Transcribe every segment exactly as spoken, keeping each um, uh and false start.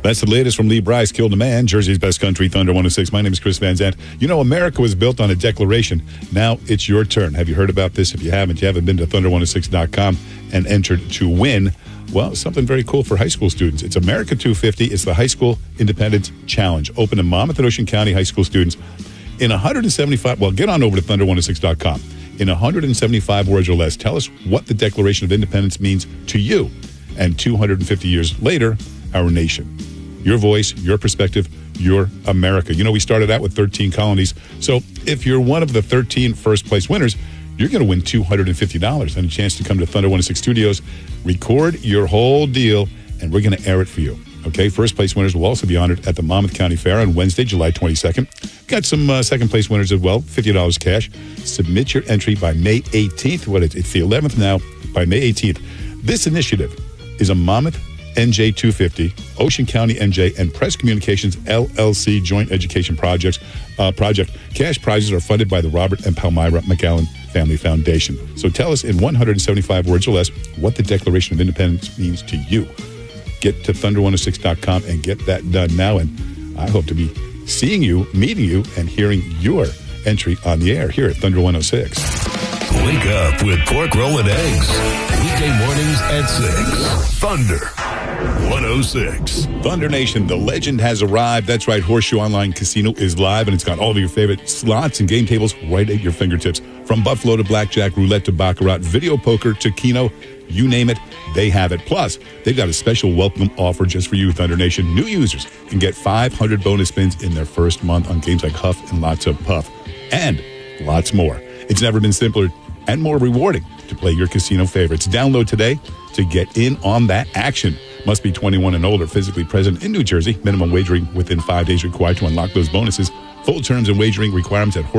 That's the latest from Lee Bryce, Killed a Man, Jersey's Best Country, Thunder one oh six. My name is Chris Van Zandt. You know, America was built on a declaration. Now it's your turn. Have you heard about this? If you haven't, you haven't been to thunder one oh six dot com and entered to win, well, something very cool for high school students. It's America two fifty. It's the High School Independence Challenge, open to Monmouth and Ocean County high school students. In one hundred seventy-five, well, get on over to thunder one oh six dot com. In one hundred seventy-five words or less, tell us what the Declaration of Independence means to you. And two hundred fifty years later, our nation. Your voice, your perspective, your America. You know, we started out with thirteen colonies. So if you're one of the thirteen first place winners, you're going to win two hundred fifty dollars and a chance to come to Thunder one oh six Studios, record your whole deal, and we're going to air it for you. Okay, first place winners will also be honored at the Monmouth County Fair on Wednesday, July twenty-second. Got some uh, second place winners as well, fifty dollars cash. Submit your entry by May eighteenth. What is it? It's the eleventh now, by May eighteenth. This initiative is a Monmouth N J two fifty, Ocean County N J, and Press Communications L L C Joint Education Projects uh, Project. Cash prizes are funded by the Robert and Palmyra McAllen Family Foundation. So tell us in one hundred seventy-five words or less what the Declaration of Independence means to you. Get to thunder one oh six dot com and get that done now. And I hope to be seeing you, meeting you, and hearing your entry on the air here at Thunder one oh six. Wake up with pork roll and eggs. Weekday mornings at six. Thunder one oh six. Thunder Nation, the legend has arrived. That's right, Horseshoe Online Casino is live, and it's got all of your favorite slots and game tables right at your fingertips. From Buffalo to blackjack, roulette to baccarat, video poker to Keno, you name it, they have it. Plus, they've got a special welcome offer just for you, Thunder Nation. New users can get five hundred bonus spins in their first month on games like Huff and Lots of Puff, and lots more. It's never been simpler and more rewarding to play your casino favorites. Download today to get in on that action. Must be twenty-one and older, physically present in New Jersey. Minimum wagering within five days required to unlock those bonuses. Full terms and wagering requirements at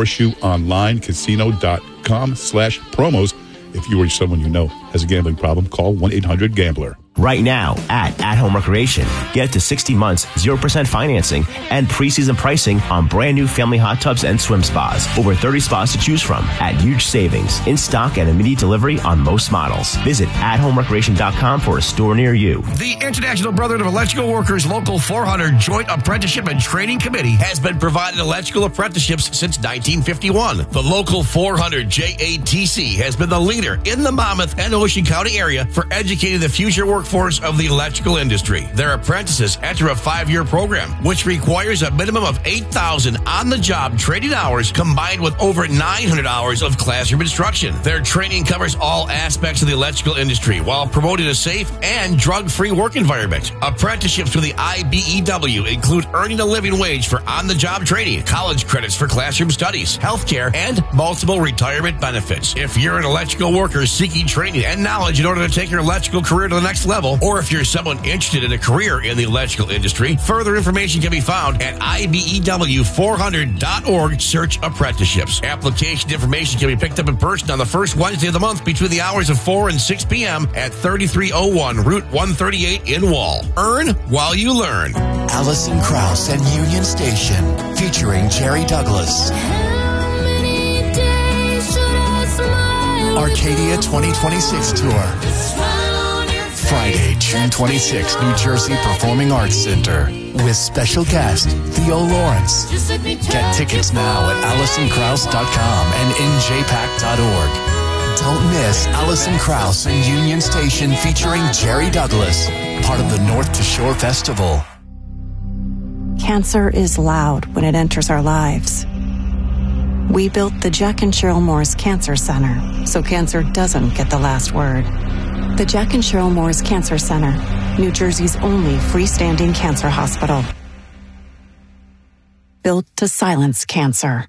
horseshoeonlinecasino.com slash promos. If you or someone you know has a gambling problem, call one eight hundred gambler. Right now at At Home Recreation, get to sixty months, zero percent financing, and preseason pricing on brand new family hot tubs and swim spas. Over thirty spas to choose from at huge savings, in stock and immediate delivery on most models. Visit at home recreation dot com for a store near you. The International Brotherhood of Electrical Workers Local four hundred Joint Apprenticeship and Training Committee has been providing electrical apprenticeships since nineteen fifty-one. The Local four hundred J A T C has been the leader in the Monmouth and Ocean County area for educating the future workforce of the electrical industry. Their apprentices enter a five-year program, which requires a minimum of eight thousand on-the-job training hours combined with over nine hundred hours of classroom instruction. Their training covers all aspects of the electrical industry while promoting a safe and drug-free work environment. Apprenticeships with the I B E W include earning a living wage for on-the-job training, college credits for classroom studies, healthcare, and multiple retirement benefits. If you're an electrical worker seeking training and knowledge in order to take your electrical career to the next level, or if you're someone interested in a career in the electrical industry, further information can be found at I B E W four hundred dot org. Search apprenticeships. Application information can be picked up in person on the first Wednesday of the month between the hours of four and six p.m. at thirty-three oh one Route one thirty-eight in Wall. Earn while you learn. Alison Krauss and Union Station, featuring Jerry Douglas. Arcadia twenty twenty-six Tour. Friday, June twenty-sixth, New Jersey Performing Arts Center, with special guest Theo Lawrence. Get tickets now at alison krauss dot com and n j pack dot org. Don't miss Alison Krauss and Union Station featuring Jerry Douglas, part of the North to Shore Festival. Cancer is loud when it enters our lives. We built the Jack and Cheryl Morris Cancer Center so cancer doesn't get the last word. The Jack and Cheryl Morris Cancer Center, New Jersey's only freestanding cancer hospital. Built to silence cancer.